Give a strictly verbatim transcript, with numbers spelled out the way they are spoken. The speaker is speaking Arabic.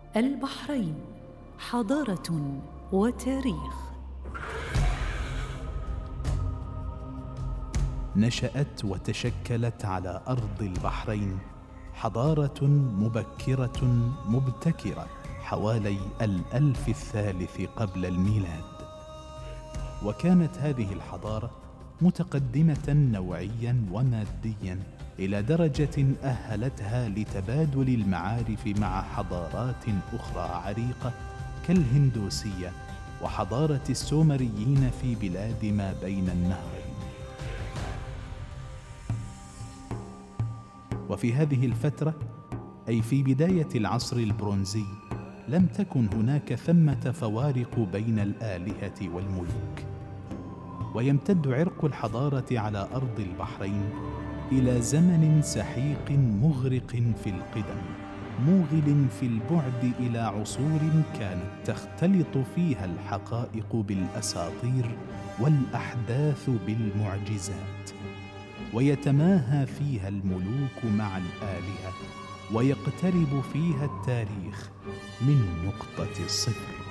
البحرين حضارة وتاريخ. نشأت وتشكلت على أرض البحرين حضارة مبكرة مبتكرة حوالي الألف الثالث قبل الميلاد، وكانت هذه الحضارة متقدمة نوعيا وماديا إلى درجة أهلتها لتبادل المعارف مع حضارات أخرى عريقة كالهندوسية وحضارة السومريين في بلاد ما بين النهرين. وفي هذه الفترة، أي في بداية العصر البرونزي، لم تكن هناك ثمة فوارق بين الآلهة والملوك، ويمتد عرق الحضارة على أرض البحرين إلى زمن سحيق مغرق في القدم، موغل في البعد إلى عصور كانت تختلط فيها الحقائق بالأساطير والأحداث بالمعجزات، ويتماهى فيها الملوك مع الآلهة، ويقترب فيها التاريخ من نقطة الصفر.